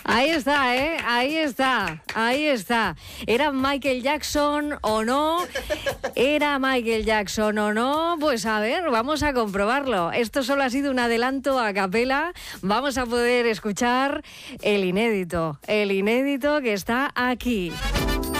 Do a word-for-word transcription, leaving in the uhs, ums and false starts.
Ahí está, ¿eh? Ahí está, ahí está. ¿Era Michael Jackson o no? ¿Era Michael Jackson o no? Pues a ver, vamos a comprobarlo. Esto solo ha sido un adelanto a capela. Vamos a poder escuchar el inédito, el inédito que está aquí.